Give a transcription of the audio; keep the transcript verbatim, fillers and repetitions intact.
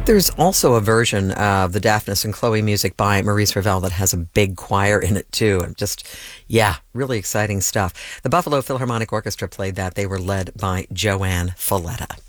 There's also a version of the Daphnis and Chloe music by Maurice Ravel that has a big choir in it too. And just, yeah, really exciting stuff. The Buffalo Philharmonic Orchestra played that. They were led by Joanne Falletta.